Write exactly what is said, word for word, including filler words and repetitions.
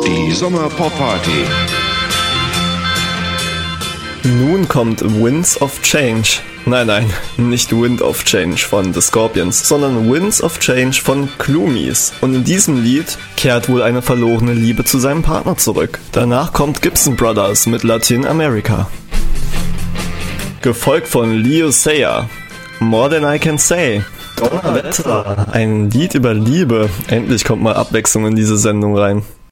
Die Sommer-Pop-Party. Nun kommt Winds of Change. Nein, nein, nicht Wind of Change von The Scorpions, sondern Winds of Change von Gloomies. Und in diesem Lied kehrt wohl eine verlorene Liebe zu seinem Partner zurück. Danach kommt Gibson Brothers mit Latin America. Gefolgt von Leo Sayer, More Than I Can Say. Donnerwetter, ein Lied über Liebe. Endlich kommt mal Abwechslung in diese Sendung rein.